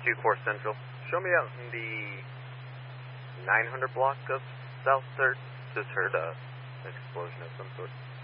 2 Core Central. Show me out in the 900 block of South 3rd. Just heard an explosion of some sort.